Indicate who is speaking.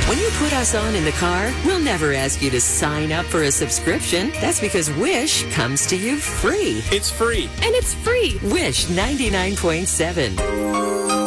Speaker 1: When you put us on in the car, we'll never ask you to sign up for a subscription. That's because Wish comes to you free.
Speaker 2: It's free.
Speaker 3: And it's free.
Speaker 1: Wish 99.7.